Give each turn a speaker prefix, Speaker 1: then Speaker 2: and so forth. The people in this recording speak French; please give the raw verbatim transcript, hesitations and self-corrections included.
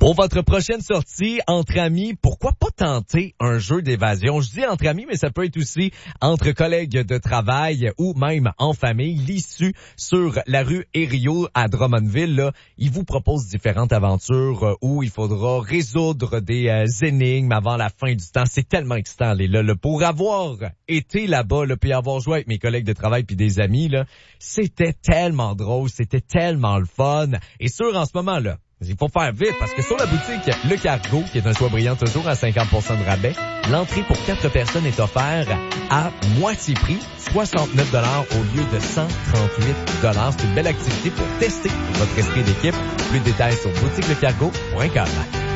Speaker 1: Pour votre prochaine sortie entre amis, pourquoi pas tenter un jeu d'évasion? Je dis entre amis, mais ça peut être aussi entre collègues de travail ou même en famille. L'Issue sur la rue Herriot à Drummondville, là, il vous propose différentes aventures où il faudra résoudre des euh, énigmes avant la fin du temps. C'est tellement excitant, les là, là. Pour avoir été là-bas, là, puis avoir joué avec mes collègues de travail puis des amis, là, c'était tellement drôle, c'était tellement le fun. Et sûr, en ce moment, là, il faut faire vite parce que sur la boutique Le Cargo, qui est un choix brillant toujours à cinquante pour cent de rabais, l'entrée pour quatre personnes est offerte à moitié prix, soixante-neuf dollars au lieu de cent trente-huit dollars. C'est une belle activité pour tester votre esprit d'équipe. Plus de détails sur boutique le cargo point com.